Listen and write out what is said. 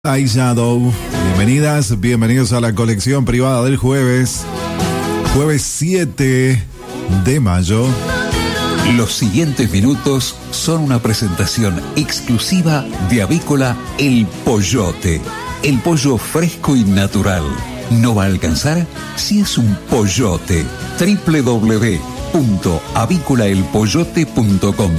iShadow. Bienvenidas, bienvenidos a la colección privada del jueves 7 de mayo. Los siguientes minutos son una presentación exclusiva de Avícola El Pollote. El pollo fresco y natural. ¿No va a alcanzar? Si es un pollote. www.avícolaelpollote.com